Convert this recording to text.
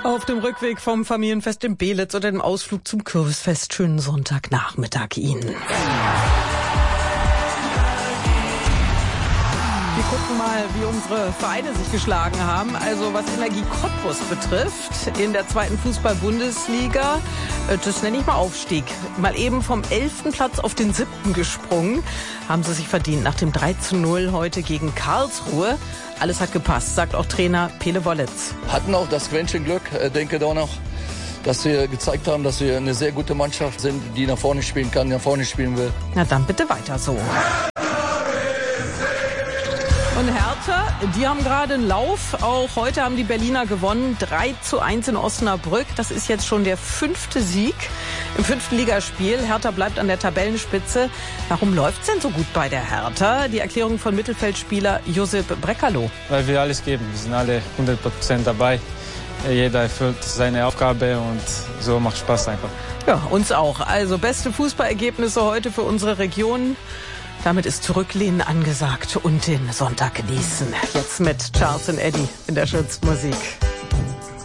Auf dem Rückweg vom Familienfest in Belitz oder dem Ausflug zum Kürbisfest. Schönen Sonntagnachmittag Ihnen. Wir gucken mal, wie unsere Vereine sich geschlagen haben. Also was Energie Cottbus betrifft, in der 2. Fußball-Bundesliga, das nenne ich mal Aufstieg. Mal eben vom 11. Platz auf den 7. gesprungen. Haben sie sich verdient nach dem 3:0 heute gegen Karlsruhe. Alles hat gepasst, sagt auch Trainer Pele Wollitz. Hatten auch das Quäntchen Glück, denke auch noch, dass wir gezeigt haben, dass wir eine sehr gute Mannschaft sind, die nach vorne spielen kann, nach vorne spielen will. Na dann bitte weiter so. Und Hertha, die haben gerade einen Lauf. Auch heute haben die Berliner gewonnen. 3:1 in Osnabrück. Das ist jetzt schon der 5. Sieg im 5. Ligaspiel. Hertha bleibt an der Tabellenspitze. Warum läuft's denn so gut bei der Hertha? Die Erklärung von Mittelfeldspieler Josip Brekalo. Weil wir alles geben. Wir sind alle 100% dabei. Jeder erfüllt seine Aufgabe und so macht Spaß einfach. Ja, uns auch. Also beste Fußballergebnisse heute für unsere Region. Damit ist Zurücklehnen angesagt und den Sonntag genießen. Jetzt mit Charles und Eddie in der Schützmusik.